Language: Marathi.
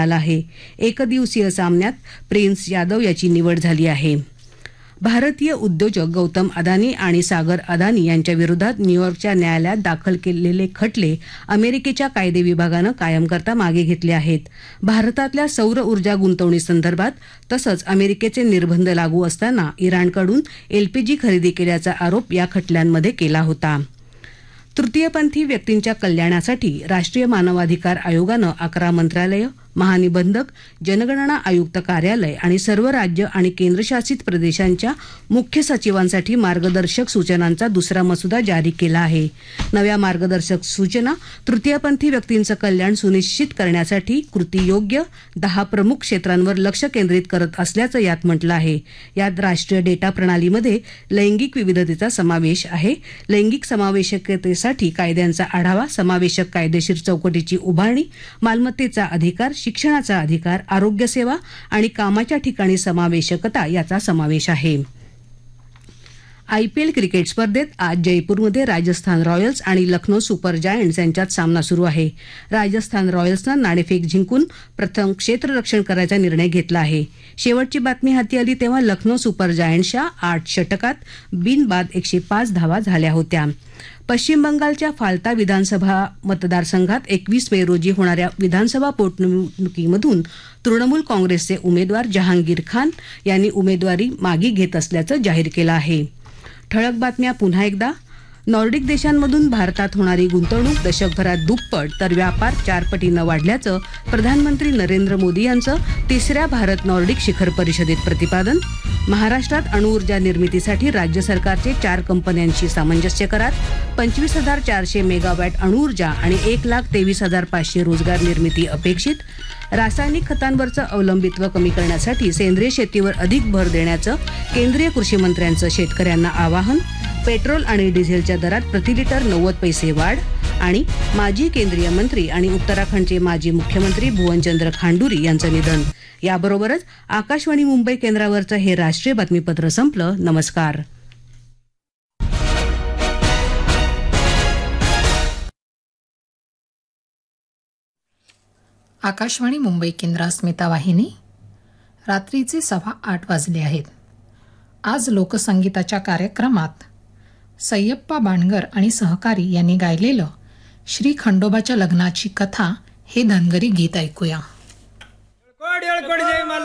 मिळाला आहे. एकदिवसीय सामन्यात प्रिन्स यादव याची निवड झाली आहे. भारतीय उद्योजक गौतम अदानी आणि सागर अदानी यांच्या विरोधात न्यूयॉर्कच्या न्यायालयात दाखल केलेले खटले अमेरिकेच्या कायदे विभागानं कायम करता मागे घेतले आहेत. भारतातल्या सौर ऊर्जा गुंतवणुकीसंदर्भात तसंच अमेरिकेचे निर्बंध लागू असताना इराणकडून LPG खरेदी केल्याचा आरोप या खटल्यांमध्ये केला होता. तृतीयपंथी व्यक्तींच्या कल्याणासाठी राष्ट्रीय मानवाधिकार आयोगानं 11 मंत्रालयं, महानिबंधक, जनगणना आयुक्त कार्यालय आणि सर्व राज्य आणि केंद्रशासित प्रदेशांच्या मुख्य सचिवांसाठी मार्गदर्शक सूचनांचा दुसरा मसुदा जारी केला आहे. नव्या मार्गदर्शक सूचना तृतीयपंथी व्यक्तींचं कल्याण सुनिश्चित करण्यासाठी कृतीयोग्य 10 प्रमुख क्षेत्रांवर लक्ष केंद्रित करत असल्याचं यात म्हटलं आहे. यात राष्ट्रीय डेटा प्रणालीमध्ये लैंगिक विविधतेचा समावेश आहे. लैंगिक समावेशकतेसाठी कायद्यांचा आढावा, समावेशक कायदेशीर चौकटीची उभारणी, मालमत्तेचा अधिकार, शिक्षणाचा अधिकार, आरोग्यसेवा आणि कामाच्या ठिकाणी समावेशकता याचा समावेश आहे. IPL क्रिकेट स्पर्धेत आज जयपूरमध्ये राजस्थान रॉयल्स आणि लखनौ सुपर जायंट्स यांच्यात सामना सुरू आहे. राजस्थान रॉयल्सनं नाणेफेक जिंकून प्रथम क्षेत्ररक्षण करायचा निर्णय घेतला आहे. शेवटची बातमी हाती आली तेव्हा लखनौ सुपर जायंट्सच्या 8 षटकात बिनबाद 105 धावा झाल्या होत्या. पश्चिम बंगालच्या फाल्ता विधानसभा मतदारसंघात 21 मे रोजी होणाऱ्या विधानसभा पोटनिवडणुकीमधून तृणमूल काँग्रेसचे उमेदवार जहांगीर खान यांनी उमेदवारी मागे घेत असल्याचं जाहीर केलं आहे. ठळक बातम्या पुन्हा एकदा. नॉर्डिक देशांमधून भारतात होणारी गुंतवणूक दशकभरात दुप्पट तर व्यापार 4 पटीनं वाढल्याचं प्रधानमंत्री नरेंद्र मोदी यांचं 3ऱ्या भारत नॉर्डिक शिखर परिषदेत प्रतिपादन. महाराष्ट्रात अणुऊर्जा निर्मितीसाठी राज्य सरकारचे 4 कंपन्यांशी सामंजस्य करार. 25,400 मेगावॅट अणुऊर्जा आणि 1,23,500 रोजगार निर्मिती अपेक्षित. रासायनिक खतांवरचं अवलंबित्व कमी करण्यासाठी सेंद्रिय शेतीवर अधिक भर देण्याचं केंद्रीय कृषी मंत्र्यांचं शेतकऱ्यांना आवाहन. पेट्रोल आणि डिझेलच्या दरात प्रतिलिटर 90 पैसे वाढ. आणि माजी केंद्रीय मंत्री आणि उत्तराखंडचे माजी मुख्यमंत्री भुवनचंद्र खांडुरी यांचं निधन. याबरोबरच आकाशवाणी मुंबई केंद्रावरचं हे राष्ट्रीय बातमीपत्र संपलं. नमस्कार. आकाशवाणी मुंबई केंद्र अस्मिता वाहिनी. रात्रीचे 8:15 वाजले आहेत. आज लोकसंगीताच्या कार्यक्रमात सय्यप्पा बाणगर आणि सहकारी यांनी गायलेलं श्री खंडोबाच्या लग्नाची कथा हे धनगरी गीत ऐकूया.